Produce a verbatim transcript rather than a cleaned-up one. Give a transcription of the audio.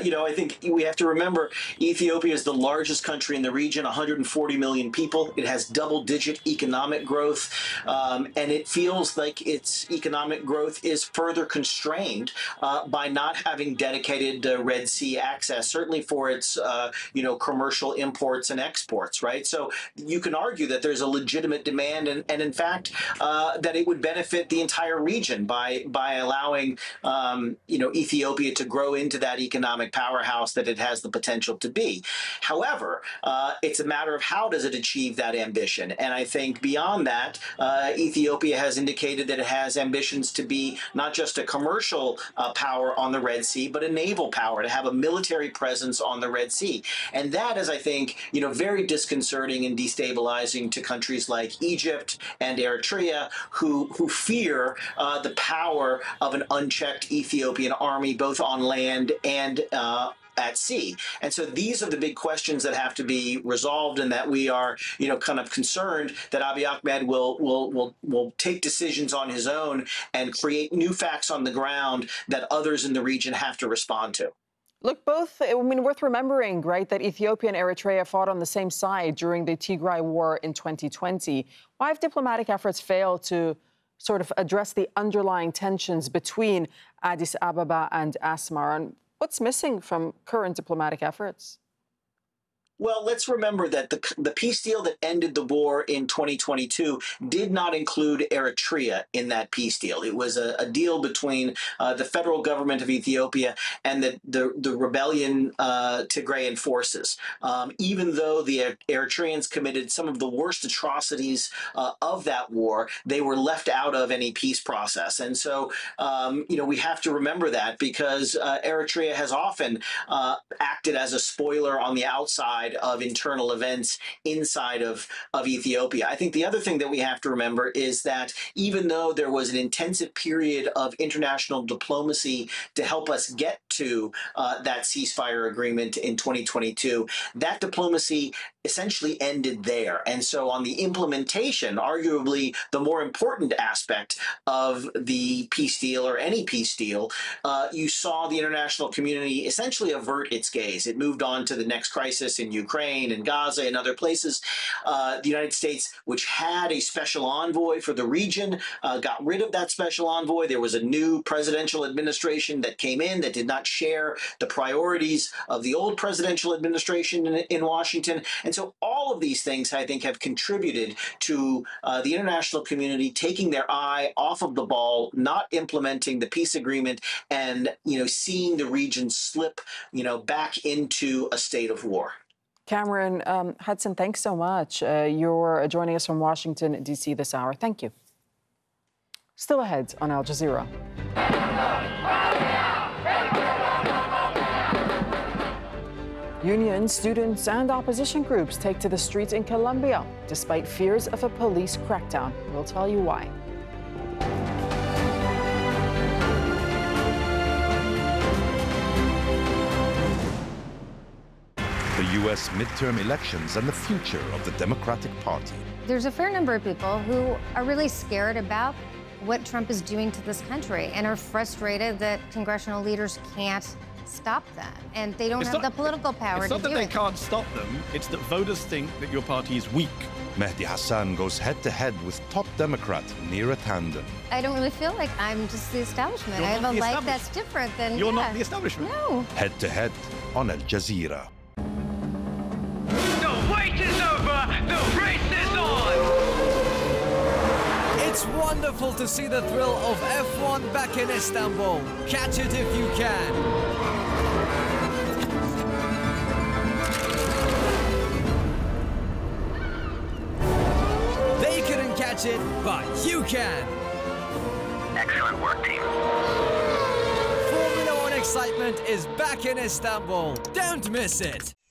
you know, I think we have to remember Ethiopia is the largest country in the region, one hundred forty million people. It has double-digit economic growth, um, and it feels like its economic growth is further constrained uh, by not having dedicated uh, Red Sea access, certainly for its, uh, you know, commercial imports and exports, right? So you can argue that there's a legitimate demand, and, and in fact, uh, that it would benefit the entire region by by allowing, um, you know, Ethiopia to grow into that economic powerhouse that it has the potential to be. However, uh, it's a matter of how does it achieve that ambition, and I think beyond that, uh, Ethiopia has indicated that it has ambitions to be not just a commercial uh, power on the Red Sea, but a naval power, to have a military presence on the Red Sea, and that is, I think, you know, very disconcerting and destabilizing to countries like Egypt and Eritrea, who who fear uh, the power of an unchecked Ethiopian army, both on land and uh, at sea. And so these are the big questions that have to be resolved, and that we are, you know, kind of concerned that Abiy Ahmed will will will will take decisions on his own and create new facts on the ground that others in the region have to respond to. Look, both, I mean, worth remembering, right, that Ethiopia and Eritrea fought on the same side during the Tigray War in twenty twenty. Why have diplomatic efforts failed to sort of address the underlying tensions between Addis Ababa and Asmara? And what's missing from current diplomatic efforts? Well, let's remember that the, the peace deal that ended the war in twenty twenty-two did not include Eritrea in that peace deal. It was a, a deal between uh, the federal government of Ethiopia and the, the, the rebellion uh, Tigrayan forces. Um, even though the Eritreans committed some of the worst atrocities uh, of that war, they were left out of any peace process. And so, um, you know, we have to remember that, because uh, Eritrea has often uh, acted as a spoiler on the outside of internal events inside of, of Ethiopia. I think the other thing that we have to remember is that even though there was an intensive period of international diplomacy to help us get to uh, that ceasefire agreement in twenty twenty-two, that diplomacy essentially ended there. And so on the implementation, arguably the more important aspect of the peace deal, or any peace deal, uh, you saw the international community essentially avert its gaze. It moved on to the next crisis in Ukraine and Gaza and other places. Uh, the United States, which had a special envoy for the region, uh, got rid of that special envoy. There was a new presidential administration that came in that did not share the priorities of the old presidential administration in, in Washington. And so all of these things, I think, have contributed to uh, the international community taking their eye off of the ball, not implementing the peace agreement, and, you know, seeing the region slip, you know, back into a state of war. Cameron um, Hudson, thanks so much. Uh, you're joining us from Washington, D C this hour. Thank you. Still ahead on Al Jazeera. Unions, students and opposition groups take to the streets in Colombia, despite fears of a police crackdown. We'll tell you why. The U S midterm elections and the future of the Democratic Party. There's a fair number of people who are really scared about what Trump is doing to this country and are frustrated that congressional leaders can't stop them, and they don't it's have not, the political power it's to not that do they it. can't stop them, it's that voters think that your party is weak. Mehdi Hassan goes head-to-head with top Democrat Neera Tanden. I don't really feel like I'm just the establishment. You're I have not a the life that's different than You're yeah. not the establishment. No. Head-to-head on Al Jazeera. The wait is over! The race is on! It's wonderful to see the thrill of F one back in Istanbul. Catch it if you can. They couldn't catch it, but you can. Excellent work, team. Formula One excitement is back in Istanbul. Don't miss it.